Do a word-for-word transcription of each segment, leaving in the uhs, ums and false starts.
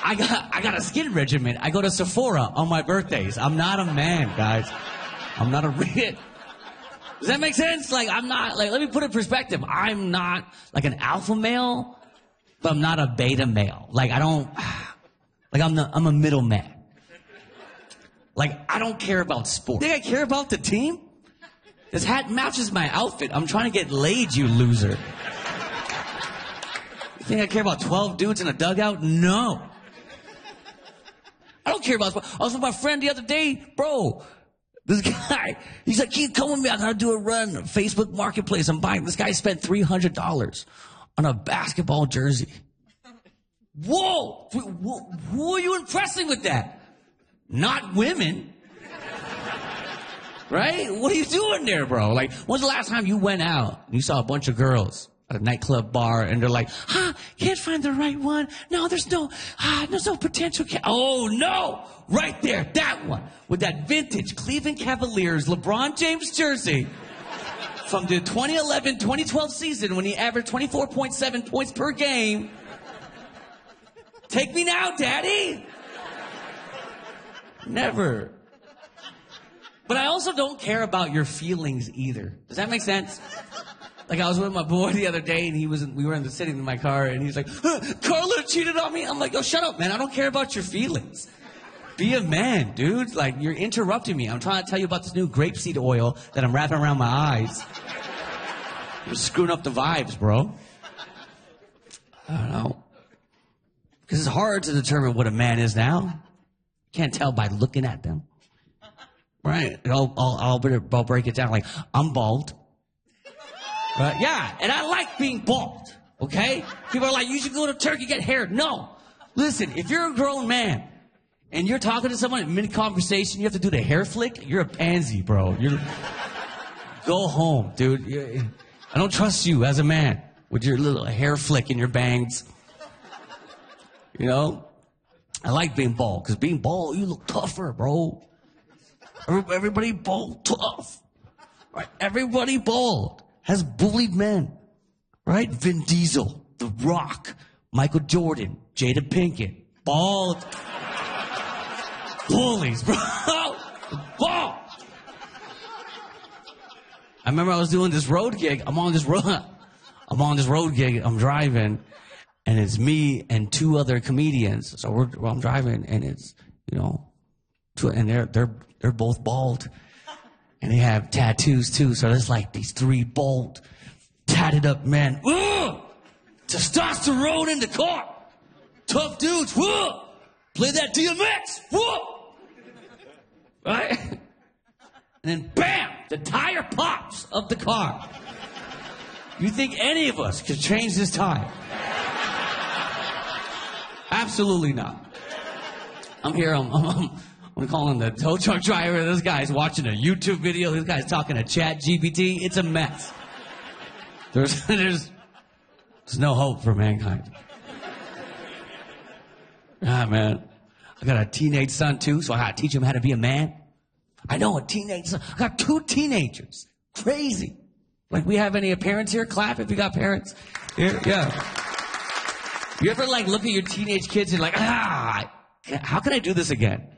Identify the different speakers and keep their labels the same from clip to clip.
Speaker 1: I got I got a skin regimen. I go to Sephora on my birthdays. I'm not a man, guys. I'm not a real. Does that make sense? Like, I'm not, like, let me put it in perspective. I'm not like an alpha male, but I'm not a beta male. Like, I don't, like, I'm the, I'm a middle man. Like, I don't care about sports. You think I care about the team? This hat matches my outfit. I'm trying to get laid, you loser. You think I care about twelve dudes in a dugout? No. I don't care about sports. I was with my friend the other day, bro. This guy, he's like, Keith, come with me. I gotta do a run. Facebook Marketplace. I'm buying. This guy spent three hundred dollars on a basketball jersey. Whoa! Who are you impressing with that? Not women. Right? What are you doing there, bro? Like, when's the last time you went out and you saw a bunch of girls at a nightclub bar and they're like, ah, can't find the right one. No, there's no, ah, there's no potential. Ca- oh, no. Right there. That one. With that vintage Cleveland Cavaliers LeBron James jersey from the twenty eleven twenty twelve season when he averaged twenty-four point seven points per game. Take me now, daddy. Never. But I also don't care about your feelings either. Does that make sense? Like, I was with my boy the other day, and he was, we were in the sitting in my car, and he's like, huh, Carla cheated on me. I'm like, oh, shut up, man. I don't care about your feelings. Be a man, dude. Like, you're interrupting me. I'm trying to tell you about this new grapeseed oil that I'm wrapping around my eyes. You're screwing up the vibes, bro. I don't know. Because it's hard to determine what a man is now. You can't tell by looking at them. Right? I'll, I'll, I'll, I'll break it down. Like, I'm bald. Right? Yeah, and I like being bald, okay? People are like, you should go to Turkey, get hair. No. Listen, if you're a grown man and you're talking to someone in mid-conversation, you have to do the hair flick, you're a pansy, bro. You're... Go home, dude. You're... I don't trust you as a man with your little hair flick and your bangs. You know? I like being bald, because being bald, you look tougher, bro. Everybody bald, tough. Right? Everybody bald has bullied men. Right? Vin Diesel, The Rock, Michael Jordan, Jada Pinkett, bald. Bullies, bro. Bald. I remember I was doing this road gig. I'm on this road. I'm on this road gig. I'm driving, and it's me and two other comedians. So we're, well, I'm driving, and it's, you know, two, and they're they're they're both bald, and they have tattoos too. So there's like these three bald, tatted up men. Ugh! Testosterone in the car. Tough dudes. Whoa! Play that D M X. Whoa! Right? And then bam! The tire pops of the car. You think any of us could change this tire? Absolutely not. I'm here, I'm, I'm, I'm calling the tow truck driver. This guy's watching a YouTube video. This guy's talking to Chat G P T. It's a mess. There's, there's, there's no hope for mankind. Ah, man. I got a teenage son, too, so I got to teach him how to be a man. I know, a teenage son. I got two teenagers. Crazy. Like, we have any parents here? Clap if you got parents. Here, yeah. You ever, like, look at your teenage kids and like, ah, how can I do this again?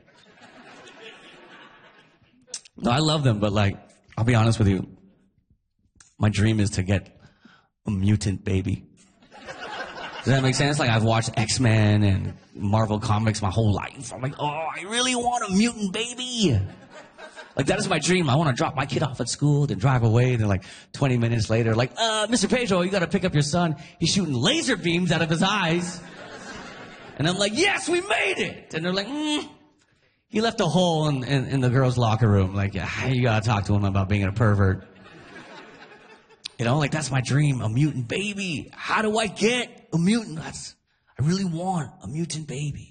Speaker 1: No, I love them, but, like, I'll be honest with you. My dream is to get a mutant baby. Does that make sense? Like, I've watched X-Men and Marvel Comics my whole life. I'm like, oh, I really want a mutant baby. Like, that is my dream. I want to drop my kid off at school, then drive away, then like twenty minutes later, like, uh, Mister Pedro, you got to pick up your son. He's shooting laser beams out of his eyes. And I'm like, yes, we made it. And they're like, mm. He left a hole in, in, in the girls' locker room. Like, yeah, you got to talk to him about being a pervert. You know, like, that's my dream, a mutant baby. How do I get a mutant? That's, I really want a mutant baby.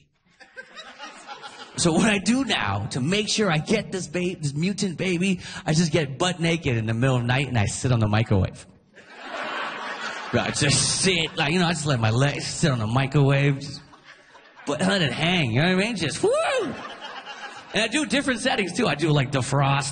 Speaker 1: So what I do now, to make sure I get this baby, this mutant baby, I just get butt naked in the middle of the night and I sit on the microwave. I just sit, like, you know, I just let my legs sit on the microwave, just, but let it hang, you know what I mean? Just, whoo! And I do different settings, too. I do, like, defrost.